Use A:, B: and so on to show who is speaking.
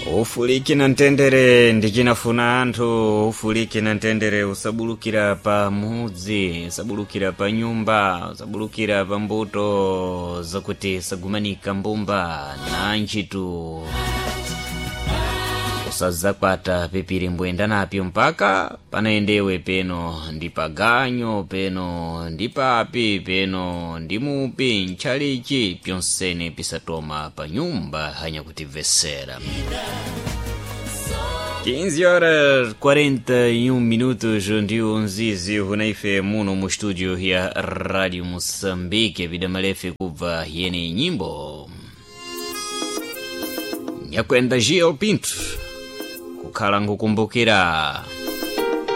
A: Ufuliki na ntendere ndichinafuna anthu. Ufuliki na ntendere usabulukira pa mudzi, usabulukira pa nyumba, usabulukira pa mbuto zakuti sagumanika mbumba na ntchitu. Usazakwata pipiri mbwenda napyo mpaka panayendewe peno ndi paganyo, peno ndi papi, peno ndi mupi, ntchalichi pyonsene pisatoma pa nyumba hanya kutivesera. 15 horas 41 minutos ndio nzizi hunaife muno mu studio ya Radio Moçambique. Vida malefe kubva yene nyimbo nyakwenda Gil Pinto kukhala ngukumbukira